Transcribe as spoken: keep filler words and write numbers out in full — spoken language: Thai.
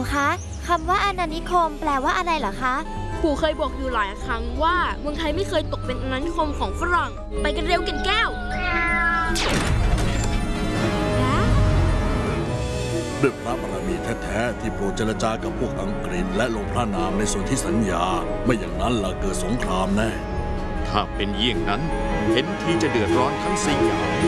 คะคำว่าอาณานิคมแปลว่าอะไรเหรอคะปู่เคยบอกอยู่หลายครั้งว่าเมืองไทยไม่เคยตกเป็นอาณานิคมของฝรั่งไปกันเร็วกันแก้วด้วยพระบารมีแท้ๆที่โปรดเจรจากับพวกอังกฤษและลงพระนามในส่วนที่สัญญาไม่อย่างนั้นล่ะเกิดสงครามแน่ถ้าเป็นเยี่ยงนั้นเห็นทีจะเดือดร้อนทั้งสยาม